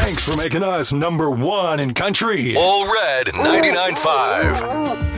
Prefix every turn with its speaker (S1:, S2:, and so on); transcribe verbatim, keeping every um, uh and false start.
S1: Thanks for making us number one in country.
S2: All Red ninety-nine point five.